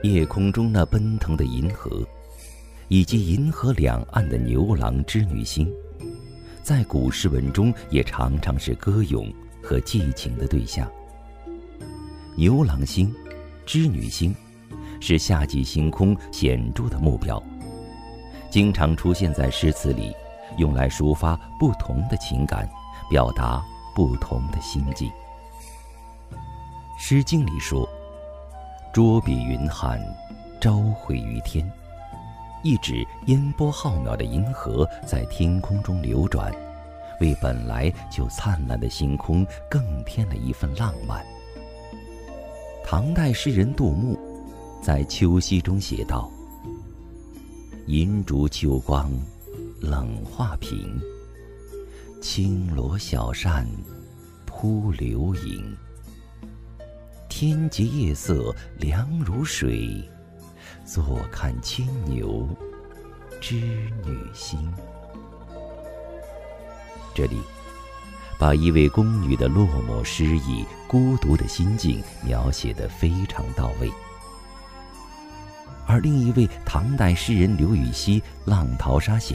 夜空中那奔腾的银河，以及银河两岸的牛郎织女星，在古诗文中也常常是歌咏和寄情的对象。牛郎星、织女星是夏季星空显著的目标，经常出现在诗词里，用来抒发不同的情感，表达不同的心境。《诗经》里说：“捉彼云汉，朝回于天”，意指烟波浩渺的银河在天空中流转，为本来就灿烂的星空更添了一份浪漫。唐代诗人杜牧在《秋夕》中写道：“银烛秋光冷画屏，轻罗小扇扑流萤。天极夜色凉如水，坐看牵牛织女星。”这里把一位宫女的落寞失意、孤独的心境描写得非常到位。而另一位唐代诗人刘禹锡《浪淘沙》写